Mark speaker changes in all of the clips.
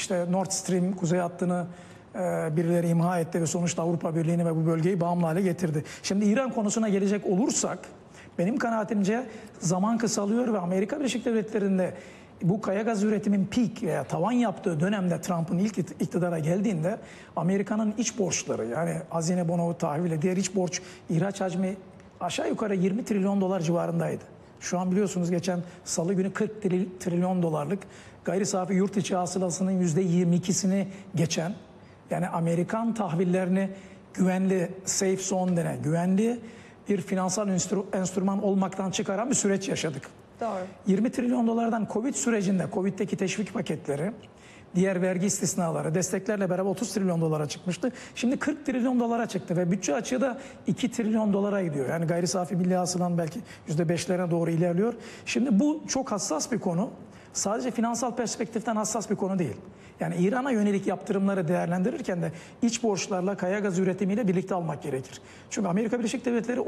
Speaker 1: işte Nord Stream kuzey hattını birileri imha etti ve sonuçta Avrupa Birliği'ni ve bu bölgeyi bağımlı hale getirdi. Şimdi İran konusuna gelecek olursak benim kanaatimce zaman kısalıyor ve Amerika Birleşik Devletleri'nde bu kaya gaz üretimin peak veya tavan yaptığı dönemde Trump'ın ilk iktidara geldiğinde Amerika'nın iç borçları yani hazine bono tahvili diğer iç borç ihraç hacmi aşağı yukarı 20 trilyon dolar civarındaydı. Şu an biliyorsunuz geçen salı günü 40 trilyon dolarlık gayri safi yurt içi hasılasının %22'sini geçen yani Amerikan tahvillerini güvenli safe zone denen güvenli bir finansal enstrüman olmaktan çıkaran bir süreç yaşadık.
Speaker 2: Doğru.
Speaker 1: 20 trilyon dolardan Covid sürecinde, Covid'deki teşvik paketleri, diğer vergi istisnaları, desteklerle beraber 30 trilyon dolara çıkmıştı. Şimdi 40 trilyon dolara çıktı ve bütçe açığı da 2 trilyon dolara gidiyor. Yani gayri safi milli hasılanın belki %5'lerine doğru ilerliyor. Şimdi bu çok hassas bir konu. Sadece finansal perspektiften hassas bir konu değil. Yani İran'a yönelik yaptırımları değerlendirirken de iç borçlarla kaya gazı üretimiyle birlikte almak gerekir. Çünkü Amerika Birleşik Devletleri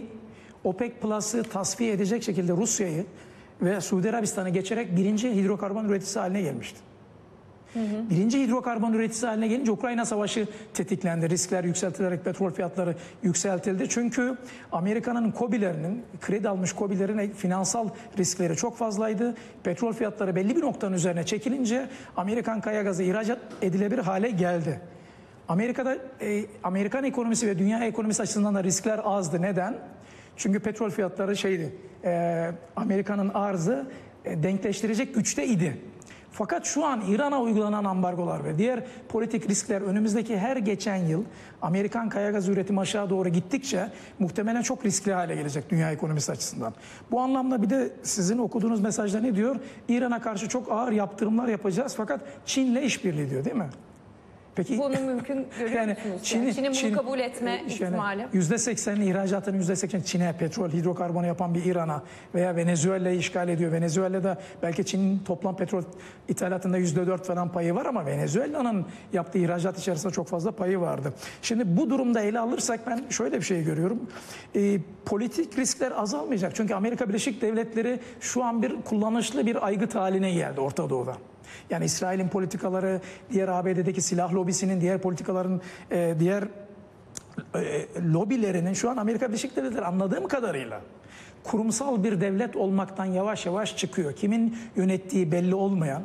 Speaker 1: OPEC Plus'ı tasfiye edecek şekilde Rusya'yı ve Suudi Arabistan'ı geçerek birinci hidrokarbon üreticisi haline gelmişti. Birinci hidrokarbon üreticisi haline gelince Ukrayna Savaşı tetiklendi. Riskler yükseltilerek petrol fiyatları yükseltildi. Çünkü Amerika'nın KOBİ'lerinin, kredi almış KOBİ'lerin finansal riskleri çok fazlaydı. Petrol fiyatları belli bir noktanın üzerine çekilince Amerikan kaya gazı ihracat edilebilir hale geldi. Amerika'da Amerikan ekonomisi ve dünya ekonomisi açısından da riskler azdı. Neden? Çünkü petrol fiyatları Amerika'nın arzı denkleştirecek güçte idi. Fakat şu an İran'a uygulanan ambargolar ve diğer politik riskler önümüzdeki her geçen yıl Amerikan kaya gazı üretimi aşağı doğru gittikçe muhtemelen çok riskli hale gelecek dünya ekonomisi açısından. Bu anlamda bir de sizin okuduğunuz mesajda ne diyor? İran'a karşı çok ağır yaptırımlar yapacağız fakat Çin'le işbirliği diyor değil mi?
Speaker 2: Peki, bunu mümkün görüyor musunuz? Çin'in bunu kabul etme ihtimali.
Speaker 1: %80'in ihracatının %80 Çin'e, petrol, hidrokarbonu yapan bir İran'a veya Venezuela'yı işgal ediyor. Venezuela'da belki Çin'in toplam petrol ithalatında %4 falan payı var ama Venezuela'nın yaptığı ihracat içerisinde çok fazla payı vardı. Şimdi bu durumda ele alırsak ben şöyle bir şey görüyorum. Politik riskler azalmayacak. Çünkü Amerika Birleşik Devletleri şu an kullanışlı bir aygıt haline geldi Orta Doğu'da. Yani İsrail'in politikaları, diğer ABD'deki silah lobisinin, diğer politikaların, diğer lobilerinin şu an Amerika Birleşik Devletleri anladığım kadarıyla kurumsal bir devlet olmaktan yavaş yavaş çıkıyor. Kimin yönettiği belli olmayan,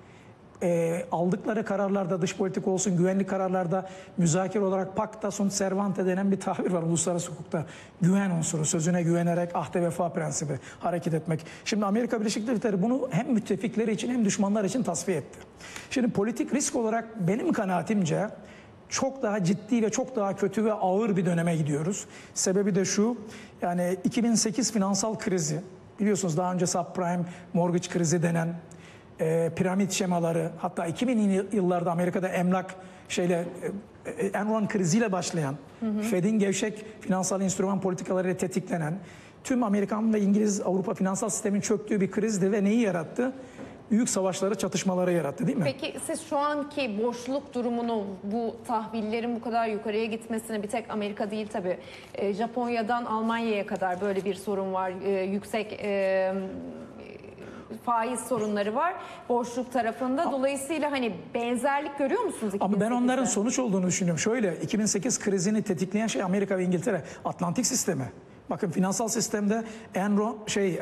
Speaker 1: aldıkları kararlarda dış politik olsun, güvenlik kararlarda müzakere olarak pacta sunt servante denen bir tabir var uluslararası hukukta. Güven unsuru, sözüne güvenerek ahde vefa prensibi hareket etmek. Şimdi Amerika Birleşik Devletleri bunu hem müttefikleri için hem düşmanlar için tasfiye etti. Şimdi politik risk olarak benim kanaatimce çok daha ciddi ve çok daha kötü ve ağır bir döneme gidiyoruz. Sebebi de şu, yani 2008 finansal krizi, biliyorsunuz daha önce subprime mortgage krizi denen piramit şemaları, hatta 2000'li yıllarda Amerika'da emlak Enron kriziyle başlayan, Fed'in gevşek finansal enstrüman politikalarıyla tetiklenen, tüm Amerikan ve İngiliz Avrupa finansal sistemin çöktüğü bir krizdi ve neyi yarattı? Büyük savaşları, çatışmaları yarattı değil mi?
Speaker 2: Peki siz şu anki boşluk durumunu, bu tahvillerin bu kadar yukarıya gitmesine, bir tek Amerika değil tabii, Japonya'dan Almanya'ya kadar böyle bir sorun var. Yüksek faiz sorunları var borçluk tarafında. Dolayısıyla hani benzerlik görüyor musunuz 2008'de? Ama
Speaker 1: ben onların sonuç olduğunu düşünüyorum. Şöyle, 2008 krizini tetikleyen şey Amerika ve İngiltere. Atlantik sistemi. Bakın finansal sistemde Enron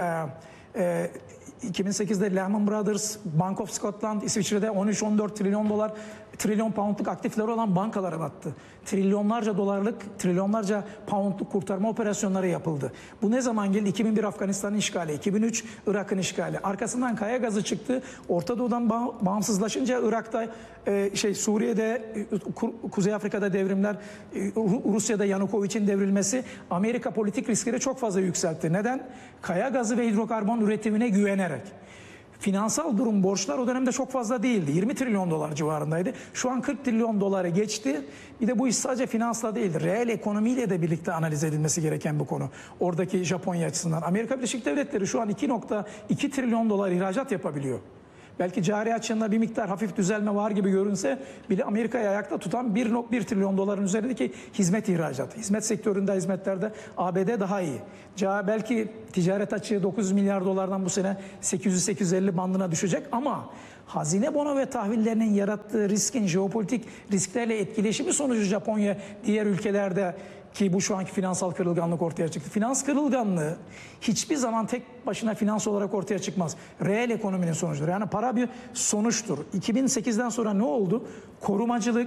Speaker 1: 2008'de Lehman Brothers, Bank of Scotland, İsviçre'de 13-14 trilyon poundluk aktifleri olan bankalara battı. Trilyonlarca dolarlık, trilyonlarca poundluk kurtarma operasyonları yapıldı. Bu ne zaman geldi? 2001 Afganistan'ın işgali, 2003 Irak'ın işgali. Arkasından kaya gazı çıktı. Orta Doğu'dan bağımsızlaşınca Irak'ta, Suriye'de, Kuzey Afrika'da devrimler, Rusya'da Yanukovych'in devrilmesi Amerika politik riskleri çok fazla yükseltti. Neden? Kaya gazı ve hidrokarbon üretimine güvenerek. Finansal durum, borçlar o dönemde çok fazla değildi. 20 trilyon dolar civarındaydı. Şu an 40 trilyon dolara geçti. Bir de bu iş sadece finansla değildir. Reel ekonomiyle de birlikte analiz edilmesi gereken bu konu. Oradaki Japonya açısından. Amerika Birleşik Devletleri şu an 2,2 trilyon dolar ihracat yapabiliyor. Belki cari açığında bir miktar hafif düzelme var gibi görünse bile Amerika'yı ayakta tutan 1,1 trilyon doların üzerindeki hizmet ihracatı. Hizmet sektöründe, hizmetlerde ABD daha iyi. Belki ticaret açığı 900 milyar dolardan bu sene 800-850 bandına düşecek ama hazine bono ve tahvillerinin yarattığı riskin jeopolitik risklerle etkileşimi sonucu Japonya diğer ülkelerde ki bu şu anki finansal kırılganlık ortaya çıktı. Finans kırılganlığı hiçbir zaman tek başına finans olarak ortaya çıkmaz. Reel ekonominin sonucudur. Yani para bir sonuçtur. 2008'den sonra ne oldu? Korumacılık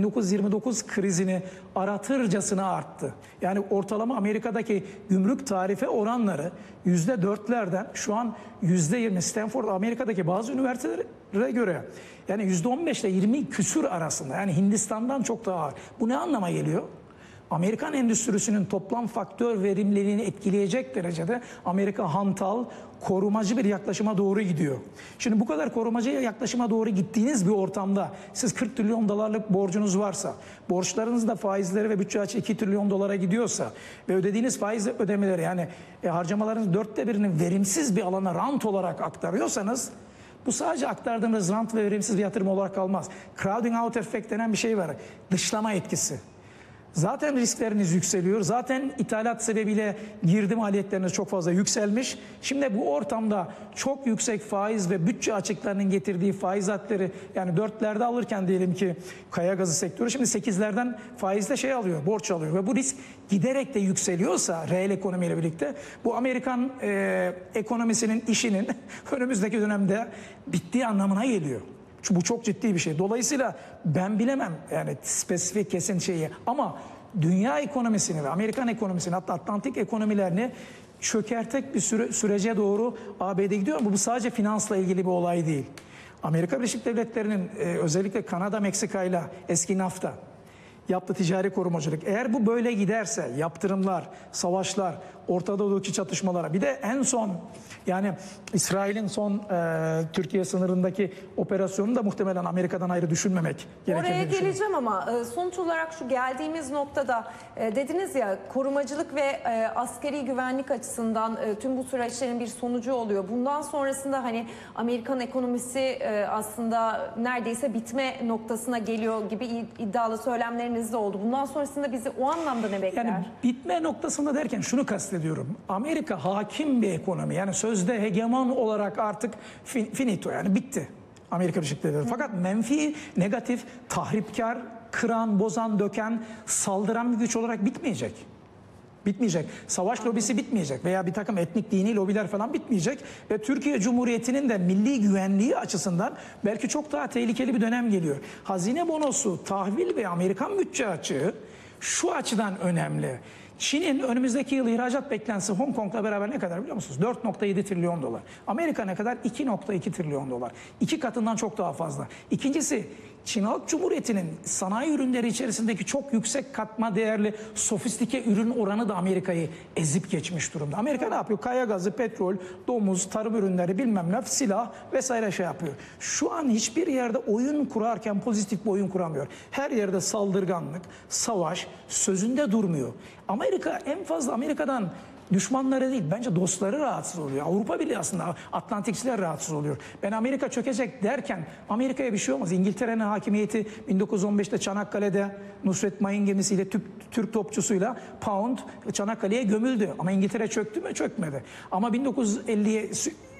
Speaker 1: 1929 krizini aratırcasına arttı. Yani ortalama Amerika'daki gümrük tarife oranları %4'lerden şu an %20. Stanford Amerika'daki bazı üniversitelere göre yani %15 ile 20 küsür arasında. Yani Hindistan'dan çok daha ağır. Bu ne anlama geliyor? Amerikan endüstrisinin toplam faktör verimliliğini etkileyecek derecede Amerika hantal, korumacı bir yaklaşıma doğru gidiyor. Şimdi bu kadar korumacı yaklaşıma doğru gittiğiniz bir ortamda siz 40 trilyon dolarlık borcunuz varsa, borçlarınız da faizleri ve bütçe açığı 2 trilyon dolara gidiyorsa ve ödediğiniz faiz ödemeleri yani harcamalarınız 1/4'ini verimsiz bir alana rant olarak aktarıyorsanız bu sadece aktardığınız rant ve verimsiz bir yatırım olarak kalmaz. Crowding out effect denen bir şey var. Dışlama etkisi. Zaten riskleriniz yükseliyor. Zaten ithalat sebebiyle girdi maliyetleriniz çok fazla yükselmiş. Şimdi bu ortamda çok yüksek faiz ve bütçe açıklarının getirdiği faiz hatları yani 4'lerde alırken diyelim ki kaya gazı sektörü şimdi 8'lerden faizle alıyor, borç alıyor ve bu risk giderek de yükseliyorsa reel ekonomiyle birlikte bu Amerikan ekonomisinin işinin önümüzdeki dönemde bittiği anlamına geliyor. Bu çok ciddi bir şey. Dolayısıyla ben bilemem yani spesifik kesin şeyi ama dünya ekonomisini ve Amerikan ekonomisini hatta Atlantik ekonomilerini çökertek bir sürece doğru ABD gidiyor ama bu sadece finansla ilgili bir olay değil. Amerika Birleşik Devletleri'nin özellikle Kanada, Meksika ile eski NAFTA yaptığı ticari korumacılık. Eğer bu böyle giderse yaptırımlar, savaşlar, Orta Doğu'daki çatışmalara bir de en son yani İsrail'in son Türkiye sınırındaki operasyonu da muhtemelen Amerika'dan ayrı düşünmemek gerekir.
Speaker 2: Oraya geleceğim ama sonuç olarak şu geldiğimiz noktada dediniz ya korumacılık ve askeri güvenlik açısından tüm bu süreçlerin bir sonucu oluyor. Bundan sonrasında hani Amerikan ekonomisi aslında neredeyse bitme noktasına geliyor gibi iddialı söylemleriniz de oldu. Bundan sonrasında bizi o anlamda ne bekler?
Speaker 1: Yani bitme noktasında derken şunu kastediyorum. Amerika hakim bir ekonomi. Yani sözde hegemon olarak artık finito yani bitti. Amerika Birleşik Devletleri. Fakat menfi, negatif, tahripkar, kıran, bozan, döken, saldıran bir güç olarak bitmeyecek. Bitmeyecek. Savaş lobisi bitmeyecek veya bir takım etnik dini lobiler falan bitmeyecek ve Türkiye Cumhuriyeti'nin de milli güvenliği açısından belki çok daha tehlikeli bir dönem geliyor. Hazine bonosu, tahvil ve Amerikan bütçe açığı şu açıdan önemli. Çin'in önümüzdeki yıl ihracat beklentisi Hong Kong'la beraber ne kadar biliyor musunuz? 4,7 trilyon dolar. Amerika ne kadar? 2,2 trilyon dolar. 2 katından çok daha fazla. İkincisi Çin Halk Cumhuriyeti'nin sanayi ürünleri içerisindeki çok yüksek katma değerli sofistike ürün oranı da Amerika'yı ezip geçmiş durumda. Amerika ne yapıyor? Kaya gazı, petrol, domuz, tarım ürünleri bilmem ne, silah vesaire yapıyor. Şu an hiçbir yerde oyun kurarken pozitif bir oyun kuramıyor. Her yerde saldırganlık, savaş, sözünde durmuyor. Amerika en fazla Amerika'dan düşmanları değil bence dostları rahatsız oluyor. Avrupa bile aslında Atlantikçiler rahatsız oluyor. Ben Amerika çökecek derken Amerika'ya bir şey olmaz. İngiltere'nin hakimiyeti 1915'te Çanakkale'de Nusret Mayın gemisiyle Türk topçusuyla Pound Çanakkale'ye gömüldü. Ama İngiltere çöktü mü? Çökmedi. Ama 1950'ye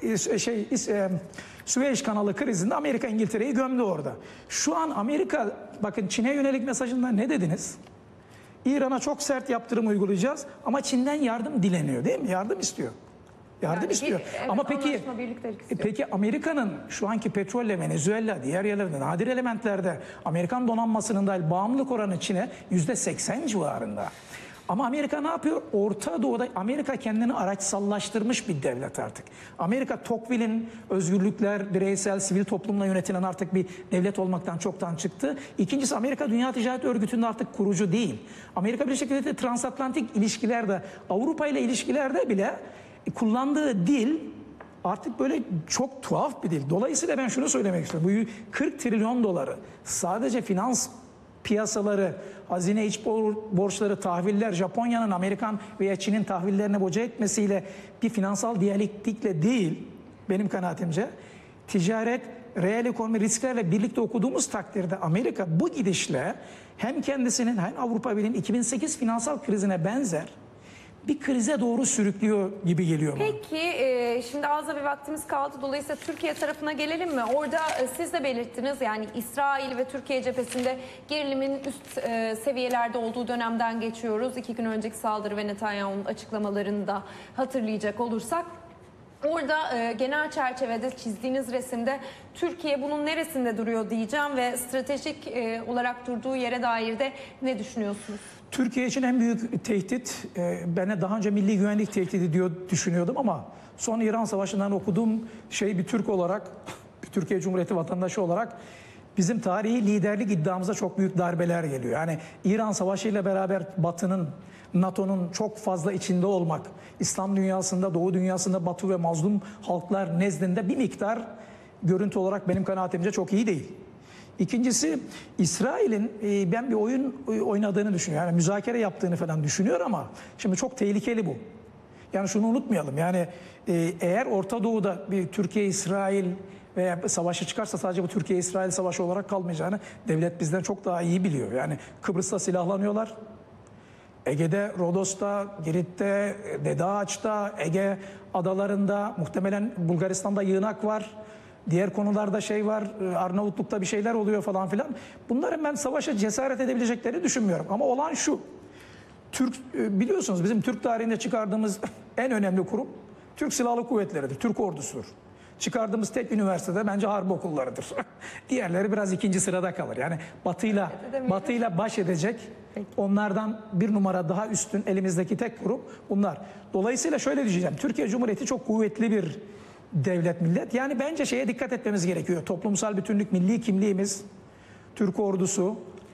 Speaker 1: Süveyş kanalı krizinde Amerika İngiltere'yi gömdü orada. Şu an Amerika bakın Çin'e yönelik mesajında ne dediniz? İran'a çok sert yaptırım uygulayacağız ama Çin'den yardım dileniyor değil mi? Yardım istiyor. Yardım istiyor.
Speaker 2: Evet,
Speaker 1: ama peki Amerika'nın şu anki petrolle Venezuela diğer yerlerde nadir elementlerde Amerikan donanmasının dahil bağımlılık oranı Çin'e %80 civarında. Ama Amerika ne yapıyor? Orta Doğu'da Amerika kendini araçsallaştırmış bir devlet artık. Amerika Tocqueville'in özgürlükler, bireysel, sivil toplumla yönetilen artık bir devlet olmaktan çoktan çıktı. İkincisi Amerika Dünya Ticaret Örgütü'nde artık kurucu değil. Amerika Birleşik Devletleri transatlantik ilişkilerde, Avrupa ile ilişkilerde bile kullandığı dil artık böyle çok tuhaf bir dil. Dolayısıyla ben şunu söylemek istiyorum. Bu 40 trilyon doları sadece finans piyasaları, hazine iç borçları, tahviller, Japonya'nın, Amerikan veya Çin'in tahvillerine boca etmesiyle bir finansal diyalektikle değil, benim kanaatimce, ticaret, reel ekonomi risklerle birlikte okuduğumuz takdirde Amerika bu gidişle hem kendisinin hem Avrupa Birliği'nin 2008 finansal krizine benzer bir krize doğru sürüklüyor gibi geliyor bana.
Speaker 2: Peki şimdi az da bir vaktimiz kaldı. Dolayısıyla Türkiye tarafına gelelim mi? Orada siz de belirttiniz, yani İsrail ve Türkiye cephesinde gerilimin üst seviyelerde olduğu dönemden geçiyoruz. 2 gün önceki saldırı ve Netanyahu'nun açıklamalarını da hatırlayacak olursak. Orada genel çerçevede çizdiğiniz resimde Türkiye bunun neresinde duruyor diyeceğim ve stratejik olarak durduğu yere dair de ne düşünüyorsunuz?
Speaker 1: Türkiye için en büyük tehdit, ben daha önce milli güvenlik tehdidi düşünüyordum ama son İran Savaşı'ndan okuduğum şey, bir Türk olarak, bir Türkiye Cumhuriyeti vatandaşı olarak bizim tarihi liderlik iddiamıza çok büyük darbeler geliyor. Yani İran Savaşı ile beraber Batı'nın, NATO'nun çok fazla içinde olmak, İslam dünyasında, Doğu dünyasında Batı ve mazlum halklar nezdinde bir miktar görüntü olarak benim kanaatimce çok iyi değil. İkincisi, İsrail'in ben bir oyun oynadığını düşünüyorum. Yani müzakere yaptığını falan düşünüyor ama şimdi çok tehlikeli bu. Yani şunu unutmayalım. Yani eğer Orta Doğu'da bir Türkiye-İsrail veya savaşı çıkarsa sadece bu Türkiye-İsrail savaşı olarak kalmayacağını devlet bizden çok daha iyi biliyor. Yani Kıbrıs'ta silahlanıyorlar. Ege'de, Rodos'ta, Girit'te, Dede Ağaç'ta, Ege adalarında, muhtemelen Bulgaristan'da yığınak var. Diğer konularda şey var, Arnavutluk'ta bir şeyler oluyor falan filan. Bunların ben savaşa cesaret edebileceklerini düşünmüyorum. Ama olan şu, biliyorsunuz bizim Türk tarihinde çıkardığımız en önemli kurum Türk Silahlı Kuvvetleri'dir, Türk ordusudur. Çıkardığımız tek üniversitede bence harp okullarıdır. Diğerleri biraz ikinci sırada kalır. Yani Batı'yla baş edecek, onlardan bir numara daha üstün elimizdeki tek kurum bunlar. Dolayısıyla şöyle diyeceğim, Türkiye Cumhuriyeti çok kuvvetli bir devlet, millet. Yani bence şeye dikkat etmemiz gerekiyor. Toplumsal bütünlük, milli kimliğimiz, Türk ordusu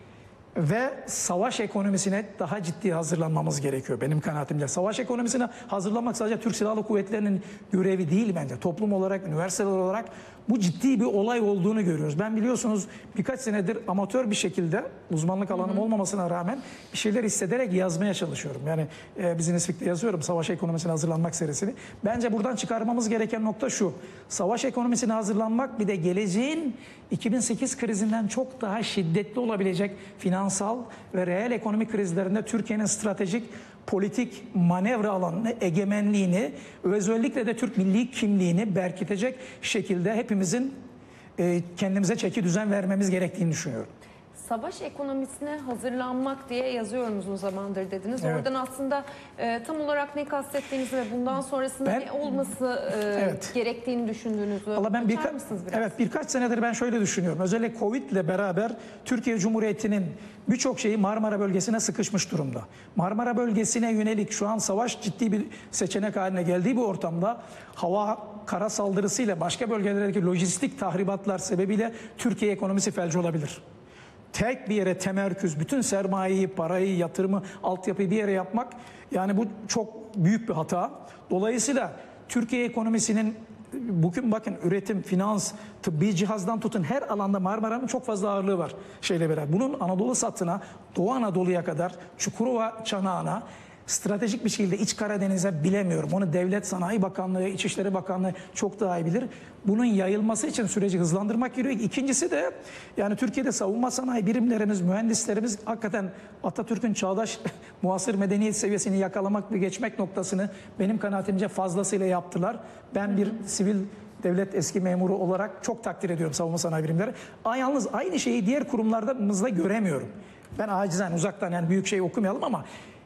Speaker 1: ve savaş ekonomisine daha ciddi hazırlanmamız gerekiyor benim kanaatimce. Savaş ekonomisine hazırlanmak sadece Türk Silahlı Kuvvetleri'nin görevi değil bence. Toplum olarak, üniversiteler olarak bu ciddi bir olay olduğunu görüyoruz. Ben biliyorsunuz birkaç senedir amatör bir şekilde, uzmanlık alanım olmamasına rağmen bir şeyler hissederek yazmaya çalışıyorum. Yani Business Week'te yazıyorum savaş ekonomisine hazırlanmak serisini. Bence buradan çıkarmamız gereken nokta şu: savaş ekonomisine hazırlanmak, bir de geleceğin 2008 krizinden çok daha şiddetli olabilecek finansal ve reel ekonomik krizlerinde Türkiye'nin stratejik politik manevra alanını, egemenliğini ve özellikle de Türk milli kimliğini berkitecek şekilde hepimizin kendimize çeki düzen vermemiz gerektiğini düşünüyorum.
Speaker 2: Savaş ekonomisine hazırlanmak diye yazıyorum uzun zamandır dediniz.
Speaker 1: Evet.
Speaker 2: Oradan aslında tam olarak ne kastettiğinizi ve bundan sonrasında ne olması gerektiğini düşündüğünüzü açar mısınız biraz?
Speaker 1: Evet, birkaç senedir ben şöyle düşünüyorum. Özellikle Covid ile beraber Türkiye Cumhuriyeti'nin birçok şeyi Marmara bölgesine sıkışmış durumda. Marmara bölgesine yönelik şu an savaş ciddi bir seçenek haline geldiği bir ortamda hava, kara saldırısıyla başka bölgelerdeki lojistik tahribatlar sebebiyle Türkiye ekonomisi felç olabilir. Tek bir yere temerküz, bütün sermayeyi, parayı, yatırımı, altyapıyı bir yere yapmak, yani bu çok büyük bir hata. Dolayısıyla Türkiye ekonomisinin bugün bakın üretim, finans, tıbbi cihazdan tutun her alanda Marmara'nın çok fazla ağırlığı var şeyle beraber. Bunun Anadolu satına, Doğu Anadolu'ya kadar, Çukurova çanağına, stratejik bir şekilde İç Karadeniz'e bilemiyorum. Onu Devlet Sanayi Bakanlığı, İçişleri Bakanlığı çok daha iyi bilir. Bunun yayılması için süreci hızlandırmak gerekiyor. İkincisi de yani Türkiye'de savunma sanayi birimlerimiz, mühendislerimiz hakikaten Atatürk'ün çağdaş muasır medeniyet seviyesini yakalamak ve geçmek noktasını benim kanaatimce fazlasıyla yaptılar. Ben bir sivil devlet eski memuru olarak çok takdir ediyorum savunma sanayi birimleri. Yalnız aynı şeyi diğer kurumlarımızda göremiyorum. Ben acizane uzaktan, yani büyük şey okumayalım ama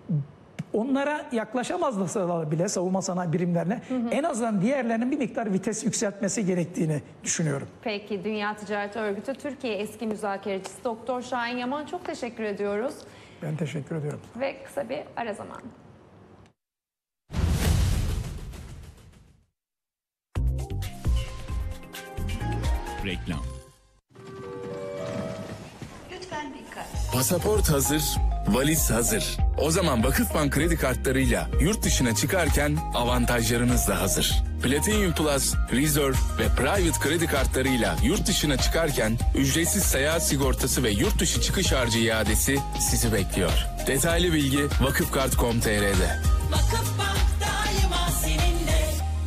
Speaker 1: onlara yaklaşamazsa bile savunma sanayi birimlerine en azından diğerlerinin bir miktar vites yükseltmesi gerektiğini düşünüyorum.
Speaker 2: Peki, Dünya Ticaret Örgütü Türkiye eski müzakerecisi Doktor Şahin Yaman, çok teşekkür ediyoruz.
Speaker 1: Ben teşekkür ediyorum.
Speaker 2: Ve kısa bir ara zamanı.
Speaker 3: Reklam.
Speaker 4: Lütfen dikkat.
Speaker 3: Pasaport hazır, valiz hazır. O zaman Vakıfbank kredi kartlarıyla yurt dışına çıkarken avantajlarınız da hazır. Platinum Plus, Reserve ve Private kredi kartlarıyla yurt dışına çıkarken ücretsiz seyahat sigortası ve yurt dışı çıkış harcı iadesi sizi bekliyor. Detaylı bilgi vakıfkart.com.tr'de.
Speaker 4: Vakıfbank daima seninle.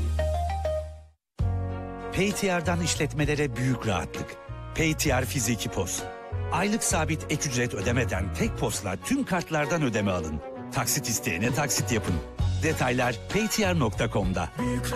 Speaker 5: PayTR'dan işletmelere büyük rahatlık. PayTR Fiziki POS. Aylık sabit ek ücret ödemeden tek POS'la tüm kartlardan ödeme alın. Taksit isteyene taksit yapın. Detaylar paytr.com'da.